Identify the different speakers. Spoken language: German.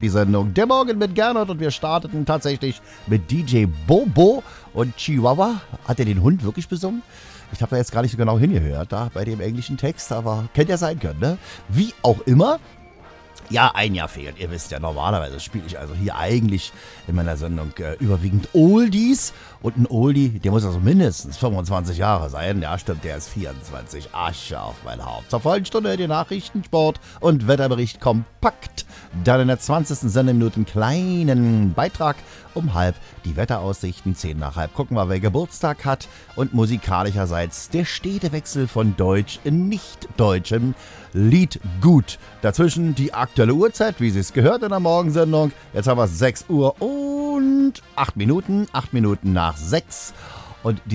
Speaker 1: Die Sendung Der Morgen mit Gernot und wir starteten tatsächlich mit DJ Bobo und Chihuahua. Hat er den Hund wirklich besungen? Ich habe da jetzt gar nicht so genau hingehört, da bei dem englischen Text, aber hätte ja sein können, ne? Wie auch immer. Ja, ein Jahr fehlt. Ihr wisst ja, normalerweise spiele ich also hier eigentlich in meiner Sendung überwiegend Oldies. Und ein Oldie, der muss also mindestens 25 Jahre sein. Ja, stimmt, der ist 24. Asche auf mein Haupt. Zur vollen Stunde die Nachrichten, Sport und Wetterbericht kompakt. Dann in der 20. Sendeminute einen kleinen Beitrag um halb. Die Wetteraussichten, 10 nach halb. Gucken wir, wer Geburtstag hat. Und musikalischerseits der stete Wechsel von Deutsch in nicht-deutschem Liedgut. Dazwischen die aktuelle Uhrzeit, wie sie es gehört in der Morgensendung. Jetzt haben wir 6 Uhr und 8 Minuten. 8 Minuten nach 6. Und